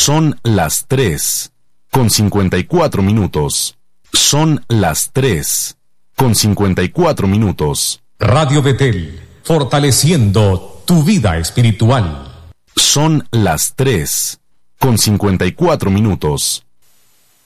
Son las 3:54. Son las 3:54. Radio Betel, fortaleciendo tu vida espiritual. Son las 3:54.